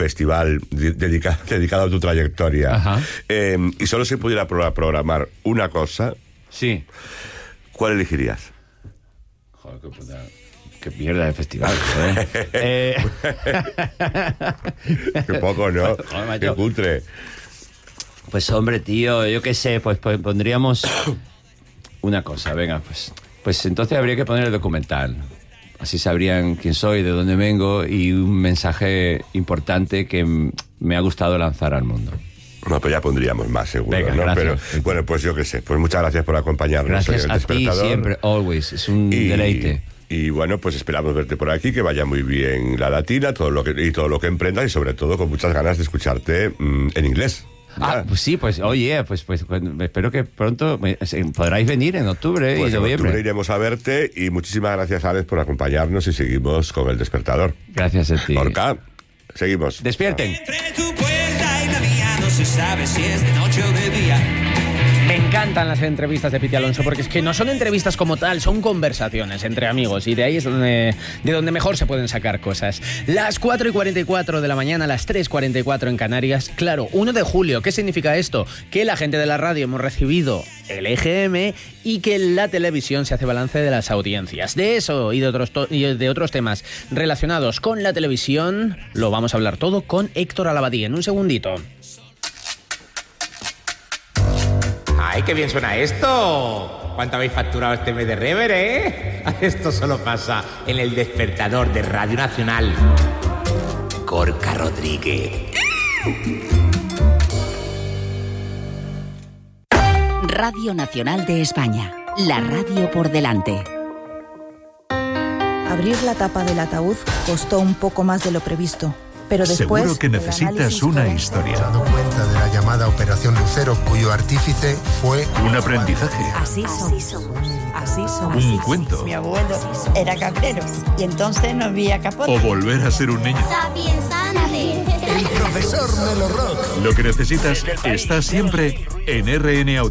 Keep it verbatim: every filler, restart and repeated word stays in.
festival dedica, dedicado a tu trayectoria, eh, y solo se pudiera pro- programar una cosa, sí, ¿cuál elegirías? Joder, qué puta... Qué mierda de festival, ¿eh? eh... Qué poco, ¿no? Joder, qué cutre. Pues hombre, tío, yo qué sé, pues, pues pondríamos una cosa, venga, pues, pues entonces habría que poner el documental. Así sabrían quién soy, de dónde vengo y un mensaje importante que me ha gustado lanzar al mundo. No, pues ya pondríamos más, seguro, Venga, ¿no? gracias. Pero bueno, pues yo qué sé, pues muchas gracias por acompañarnos. Gracias en el a ti Despertador. siempre, always, es un y, deleite. Y bueno, pues esperamos verte por aquí, que vaya muy bien la latina, todo lo que, y todo lo que emprendas, y sobre todo con muchas ganas de escucharte mmm, en inglés. Ah, pues sí, pues oye, pues, pues, pues espero que pronto me, podráis venir en octubre pues y en noviembre. octubre iremos a verte, y muchísimas gracias, Alex, por acompañarnos, y seguimos con el Despertador. Gracias a ti. Orca, seguimos. Despierten. Entre tu puerta y la mía no se sabe si es de noche o de día. Me encantan las entrevistas de Piti Alonso porque es que no son entrevistas como tal, son conversaciones entre amigos y de ahí es donde, de donde mejor se pueden sacar cosas. Las cuatro y cuarenta y cuatro de la mañana, las tres y cuarenta y cuatro en Canarias. Claro, uno de julio, ¿qué significa esto? Que la gente de la radio hemos recibido el E G M y que la televisión se hace balance de las audiencias. De eso y de otros, to- y de otros temas relacionados con la televisión lo vamos a hablar todo con Héctor Alabadí en un segundito. ¡Ay, qué bien suena esto! ¿Cuánto habéis facturado este mes de Rever, eh? Esto solo pasa en el Despertador de Radio Nacional. Gorka Rodríguez. Radio Nacional de España. La radio por delante. Abrir la tapa del ataúd costó un poco más de lo previsto. Pero después, seguro que necesitas una historia. Se ha dado cuenta de la llamada Operación Lucero, cuyo artífice fue un aprendizaje. Así somos. Así somos. Un cuento. Mi abuelo era cabrero y entonces no había capote. O volver a ser un niño. el profesor Melo Rock. Lo que necesitas está siempre en R N Audio.